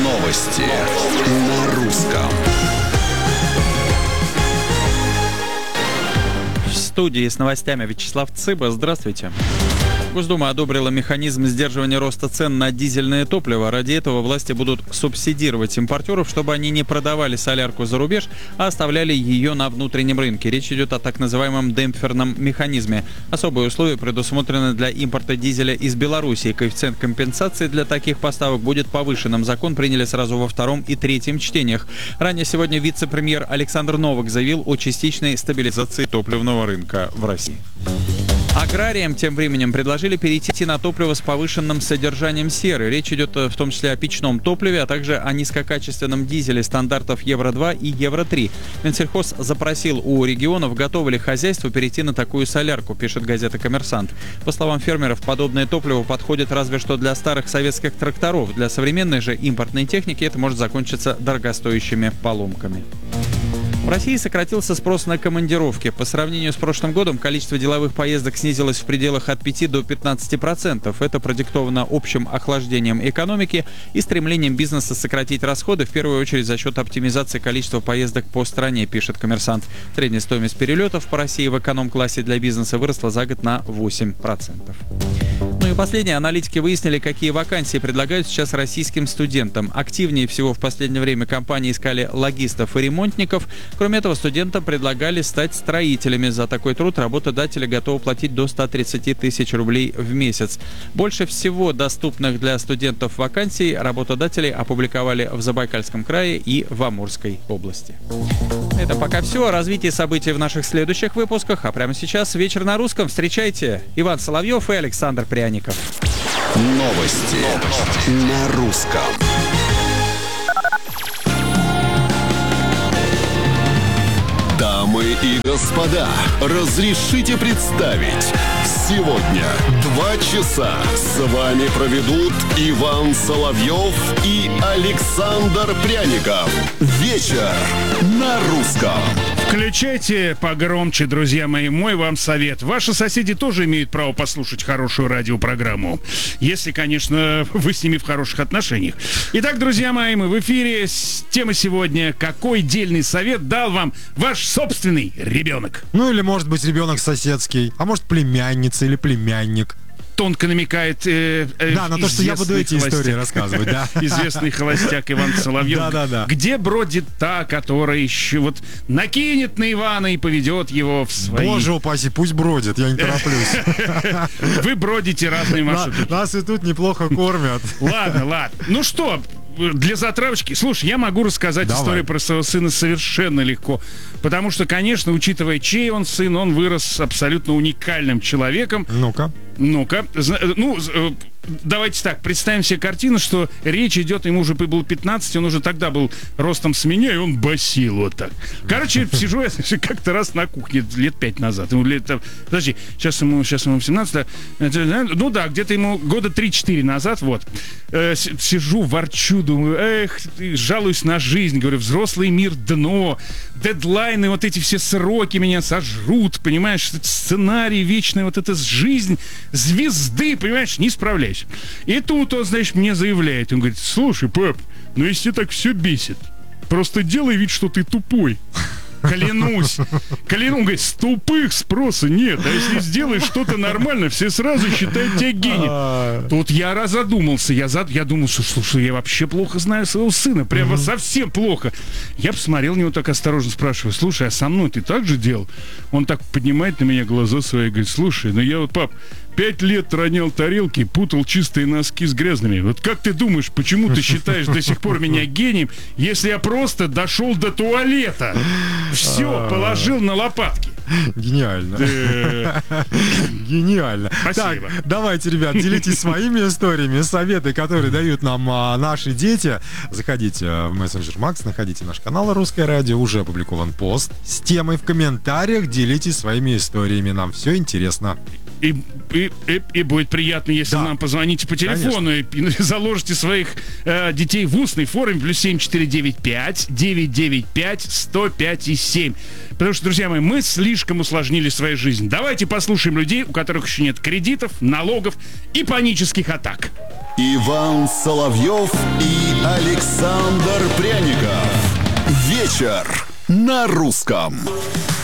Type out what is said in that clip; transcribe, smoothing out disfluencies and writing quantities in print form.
Новости на русском. В студии с новостями Вячеслав Цыба. Здравствуйте. Госдума одобрила механизм сдерживания роста цен на дизельное топливо. Ради этого власти будут субсидировать импортеров, чтобы они не продавали солярку за рубеж, а оставляли ее на внутреннем рынке. Речь идет о так называемом демпферном механизме. Особые условия предусмотрены для импорта дизеля из Беларуси. Коэффициент компенсации для таких поставок будет повышенным. Закон приняли сразу во втором и третьем чтениях. Ранее сегодня вице-премьер Александр Новак заявил о частичной стабилизации топливного рынка в России. Аграриям тем временем предложили перейти на топливо с повышенным содержанием серы. Речь идет в том числе о печном топливе, а также о низкокачественном дизеле стандартов Евро-2 и Евро-3. Минсельхоз запросил у регионов, готовы ли хозяйства перейти на такую солярку, пишет газета «Коммерсант». По словам фермеров, подобное топливо подходит разве что для старых советских тракторов. Для современной же импортной техники это может закончиться дорогостоящими поломками. В России сократился спрос на командировки. По сравнению с прошлым годом количество деловых поездок снизилось в пределах от 5 до 15%. Это продиктовано общим охлаждением экономики и стремлением бизнеса сократить расходы, в первую очередь за счет оптимизации количества поездок по стране, пишет «Коммерсант». Средняя стоимость перелетов по России в эконом-классе для бизнеса выросла за год на 8%. Ну и последнее. Аналитики выяснили, какие вакансии предлагают сейчас российским студентам. Активнее всего в последнее время компании искали логистов и ремонтников. Кроме этого, студентам предлагали стать строителями. За такой труд работодатели готовы платить до 130 тысяч рублей в месяц. Больше всего доступных для студентов вакансий работодатели опубликовали в Забайкальском крае и в Амурской области. Это пока все. О развитии событий в наших следующих выпусках. А прямо сейчас «Вечер на русском». Встречайте Иван Соловьев и Александр Пряников. Новости на русском. Дамы и господа, разрешите представить. Сегодня 2 часа с вами проведут Иван Соловьев и Александр Пряников. Вечер на русском. Включайте погромче, друзья мои. Мой вам совет. Ваши соседи тоже имеют право послушать хорошую радиопрограмму. Если, конечно, вы с ними в хороших отношениях. Итак, друзья мои, мы в эфире. Тема сегодня: какой дельный совет дал вам ваш собственный ребенок? Ну или, может быть, ребенок соседский. А может, племянница или племянник. Тонко намекает да, на то, что я буду эти истории рассказывать, да. Известный холостяк Иван Соловьев. Да. Где бродит та, которая еще вот накинет на Ивана и поведет его в свои... Боже упаси, пусть бродит, я не тороплюсь. Вы бродите разные маршруты. Нас и тут неплохо кормят. Ладно. Ну что, для затравочки. Слушай, я могу рассказать историю про своего сына совершенно легко. Потому что, конечно, учитывая, чей он сын, он вырос абсолютно уникальным человеком. Ну-ка. Давайте так, представим себе картину, что речь идет, ему уже было 15, он уже тогда был ростом с меня, и он басил вот так. Короче, сижу я как-то раз на кухне лет 5 назад. Подожди, сейчас ему 17, ну да, где-то ему года 3-4 назад, вот. Сижу, ворчу, думаю, жалуюсь на жизнь, говорю, взрослый мир дно, дедлайны, вот эти все сроки меня сожрут, понимаешь, сценарий вечный, вот эта жизнь звезды, понимаешь, не справляюсь. И тут он, значит, мне заявляет, он говорит: слушай, пап, ну если так все бесит, просто делай вид, что ты тупой. Клянусь. Он говорит: с тупых спроса нет. А если сделаешь что-то нормально, все сразу считают тебя гением. Тут я задумался. Я думал, что, слушай, я вообще плохо знаю своего сына. Прямо совсем плохо. Я посмотрел на него так осторожно, спрашиваю: слушай, а со мной ты так же делал? Он так поднимает на меня глаза свои и говорит: слушай, ну я вот, пап, 5 лет ронял тарелки, путал чистые носки с грязными. Вот как ты думаешь, почему ты считаешь до сих пор меня гением, если я просто дошел до туалета? Все, положил на лопатки. Гениально. Гениально. Спасибо. Так, давайте, ребят, делитесь своими историями, советы, которые дают нам наши дети. Заходите в мессенджер Макс, находите наш канал «Русское радио». Уже опубликован пост с темой в комментариях. Делитесь своими историями. Нам все интересно. И будет приятно, если Да. нам позвоните по телефону и заложите своих детей в устной форме. Плюс 7495 995 105 и 7. Потому что, друзья мои, мы слишком усложнили свою жизнь. Давайте послушаем людей, у которых еще нет кредитов, налогов и панических атак. Иван Соловьев и Александр Пряников. Вечер на русском.